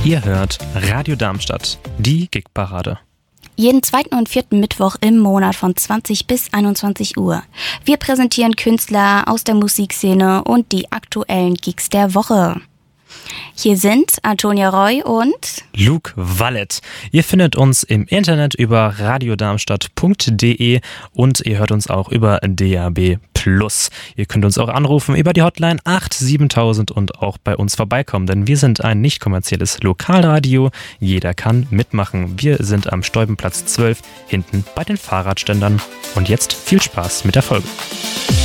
Ihr hört Radio Darmstadt, die Gigparade. Jeden zweiten und vierten Mittwoch im Monat von 20 bis 21 Uhr. Wir präsentieren Künstler aus der Musikszene und die aktuellen Gigs der Woche. Hier sind Antonia Roy und Luke Wallet. Ihr findet uns im Internet über radiodarmstadt.de und ihr hört uns auch über DAB+. Ihr könnt uns auch anrufen über die Hotline 87000 und auch bei uns vorbeikommen, denn wir sind ein nicht kommerzielles Lokalradio. Jeder kann mitmachen. Wir sind am Steubenplatz 12 hinten bei den Fahrradständern. Und jetzt viel Spaß mit der Folge.